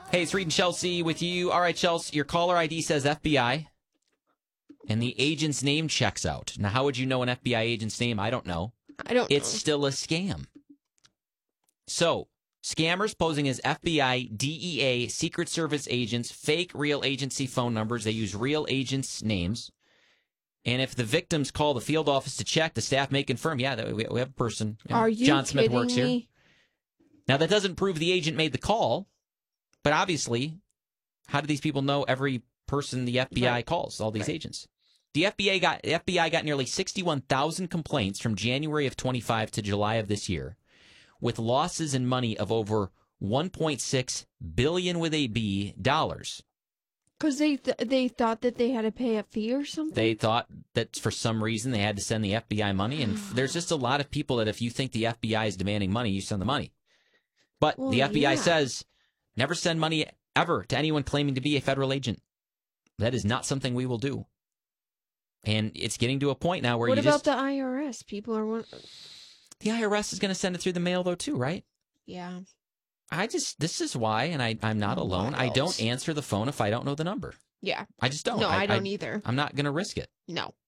Hey, it's Reed and Chelsea with you. All right, Chelsea, your caller ID says FBI, and the agent's name checks out. Now, how would you know an FBI agent's name? I don't know. It's still a scam. So, scammers posing as FBI, DEA, Secret Service agents, fake real agency phone numbers. They use real agents' names. And if the victims call the field office to check, the staff may confirm, yeah, we have a person. Are you John Smith works kidding me? here. Now, that doesn't prove the agent made the call. But obviously, how do these people know every person the FBI calls, all these agents? The FBI got nearly 61,000 complaints from January of 25 to July of this year, with losses in money of over $1.6 billion with a B dollars. Because they thought that they had to pay a fee or something? They thought that for some reason they had to send the FBI money, and there's just a lot of people that if you think the FBI is demanding money, you send the money. But the FBI says, never send money ever to anyone claiming to be a federal agent. That is not something we will do. And it's getting to a point now where what about the IRS? People are... The IRS is going to send it through the mail, though, too, right? Yeah. This is why, and I'm not alone, I don't answer the phone if I don't know the number. Yeah. I just don't. No, I don't either. I'm not going to risk it. No.